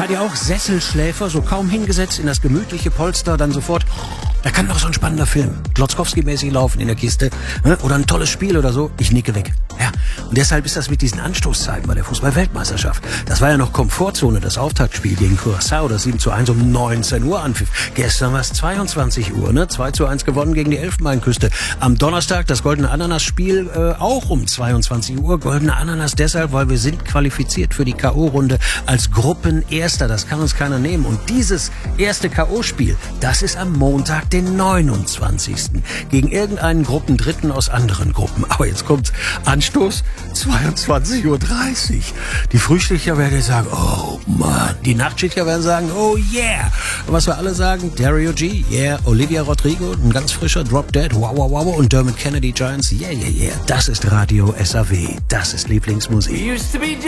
Seid ihr auch Sesselschläfer, so kaum hingesetzt in das gemütliche Polster, dann sofort, da kann doch so ein spannender Film Klotzkowski-mäßig laufen in der Kiste, oder ein tolles Spiel oder so, ich nicke weg. Ja, und deshalb ist das mit diesen Anstoßzeiten bei der Fußball-Weltmeisterschaft. Das war ja noch Komfortzone, das Auftaktspiel gegen Curaçao, das 7:1 um 19 Uhr anpfiff. Gestern war es 22 Uhr, 2:1 gewonnen gegen die Elfenbeinküste. Am Donnerstag das Goldene Ananas-Spiel auch um 22 Uhr. Goldene Ananas deshalb, weil wir sind qualifiziert für die K.O.-Runde als Gruppenerster. Das kann uns keiner nehmen. Und dieses erste K.O.-Spiel, das ist am Montag, den 29. gegen irgendeinen Gruppendritten aus anderen Gruppen. Aber jetzt kommt Anstoß, 22:30 Uhr. Die Frühstücker werden jetzt sagen, oh Mann. Die Nachtschichter werden sagen, oh yeah. Und was wir alle sagen, Dario G, yeah. Olivia Rodrigo, ein ganz frischer Drop Dead, wow, wow, wow. Und Dermot Kennedy Giants, yeah, yeah, yeah. Das ist Radio SAW. Das ist Lieblingsmusik.